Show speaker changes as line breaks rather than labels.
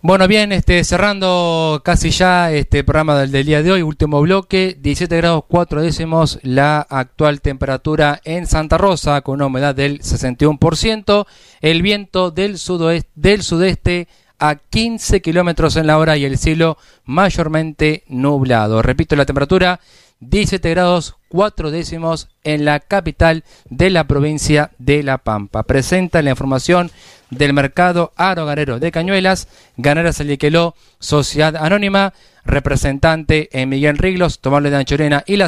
Bueno, bien, cerrando casi ya este programa del día de hoy, último bloque, 17 grados 4 décimos la actual temperatura en Santa Rosa, con una humedad del 61%, el viento del sudeste a 15 kilómetros en la hora y el cielo mayormente nublado. Repito, la temperatura 17 grados 4 décimos en la capital de la provincia de La Pampa. Presenta la información del mercado agroganadero de Cañuelas, Ganadería Saliqueló, Sociedad Anónima, representante Miguel Riglos, Tomarle de Anchorena y la